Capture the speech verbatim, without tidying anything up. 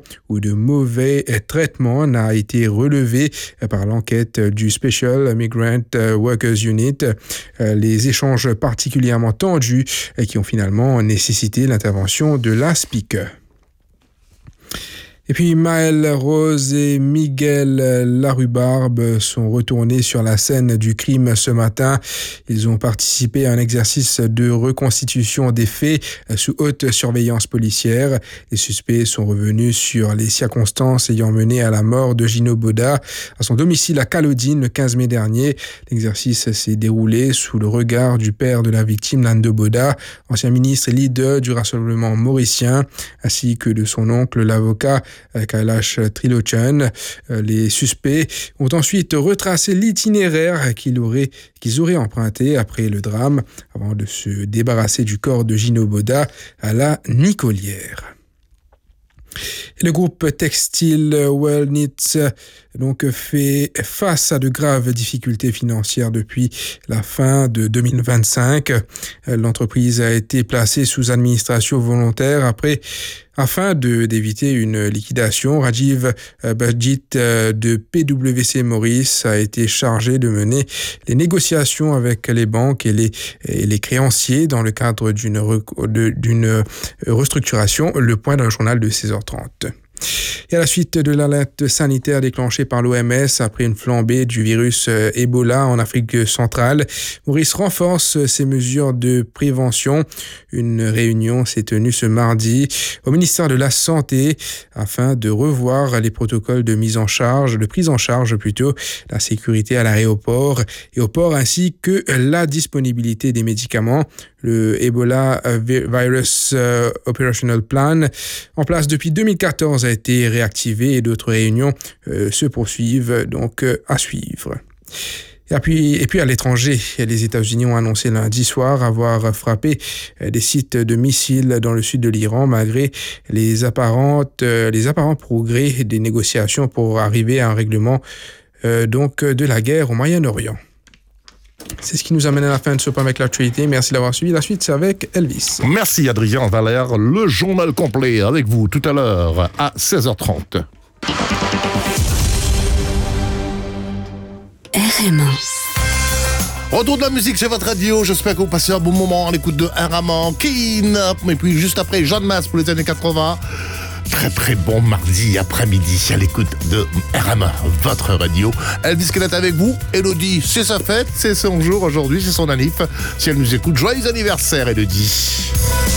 ou de mauvais traitement n'a été relevé par l'enquête du Special Migrant Workers Unit. Les échanges particulièrement tendus qui ont finalement nécessité l'intervention de la speaker. Et puis Maël Rose et Miguel Larrubarbe sont retournés sur la scène du crime ce matin. Ils ont participé à un exercice de reconstitution des faits sous haute surveillance policière. Les suspects sont revenus sur les circonstances ayant mené à la mort de Gino Boda à son domicile à Calodine le quinze mai dernier. L'exercice s'est déroulé sous le regard du père de la victime, Nando Boda, ancien ministre et leader du Rassemblement mauricien, ainsi que de son oncle, l'avocat Kailash Trilochan. Les suspects ont ensuite retracé l'itinéraire qu'ils auraient, qu'ils auraient emprunté après le drame avant de se débarrasser du corps de Gino Boda à la Nicolière. Et le groupe textile Wellnitz donc fait face à de graves difficultés financières depuis la fin de deux mille vingt-cinq. L'entreprise a été placée sous administration volontaire après afin de d'éviter une liquidation. Rajiv Bajit de P W C Maurice a été chargé de mener les négociations avec les banques et les, et les créanciers dans le cadre d'une, de, d'une restructuration. Le point d'un journal de seize heures trente. Et à la suite de l'alerte sanitaire déclenchée par l'O M S après une flambée du virus Ebola en Afrique centrale, Maurice renforce ses mesures de prévention. Une réunion s'est tenue ce mardi au ministère de la Santé afin de revoir les protocoles de mise en charge, de prise en charge plutôt, la sécurité à l'aéroport et au port ainsi que la disponibilité des médicaments. Le Ebola Virus Operational Plan, en place depuis deux mille quatorze, a été réactivé et d'autres réunions euh, se poursuivent, donc euh, à suivre. Et puis, et puis à l'étranger, les États-Unis ont annoncé lundi soir avoir frappé des sites de missiles dans le sud de l'Iran malgré les, apparentes, les apparents progrès des négociations pour arriver à un règlement euh, donc, de la guerre au Moyen-Orient. C'est ce qui nous amène à la fin de ce point avec l'actualité. Merci d'avoir suivi. La suite, c'est avec Elvis. Merci Adrien Valère. Le journal complet avec vous tout à l'heure à seize heures trente. R M A. Retour de la musique sur votre radio. J'espère que vous passez un bon moment à l'écoute de R M A. Keen Up. Et puis juste après, Jeanne Masse pour les années quatre-vingts. Très très bon mardi après-midi à l'écoute de R M A, votre radio. Elvis Kenneth avec vous. Elodie, c'est sa fête, c'est son jour aujourd'hui, c'est son anniv. Si elle nous écoute, joyeux anniversaire Elodie.